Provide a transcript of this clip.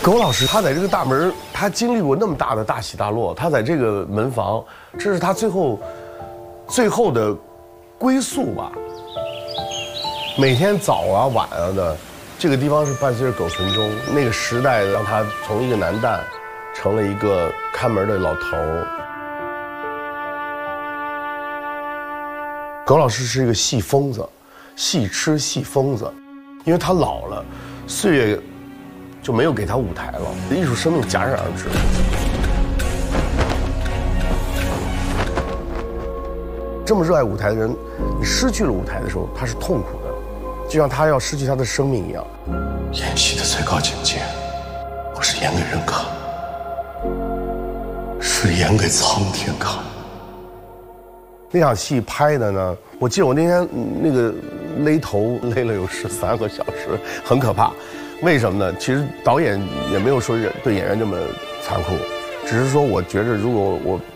苟老师他在这个大门，他经历过那么大的大起大落，他在这个门房，这是他最后的归宿吧。每天早啊晚啊的，这个地方是伴随着苟存中那个时代，让他从一个男旦成了一个看门的老头儿。苟老师是一个戏疯子，戏痴戏疯子，因为他老了，岁月就没有给他舞台了，艺术生命戛然而止。这么热爱舞台的人，你失去了舞台的时候，他是痛苦的，就像他要失去他的生命一样。演戏的最高境界，不是演给人看，是演给苍天看。那场戏拍的呢，我记得我那天那个勒头勒了有13个小时，很可怕。为什么呢？其实导演也没有说对演员这么残酷，只是说我觉着如果我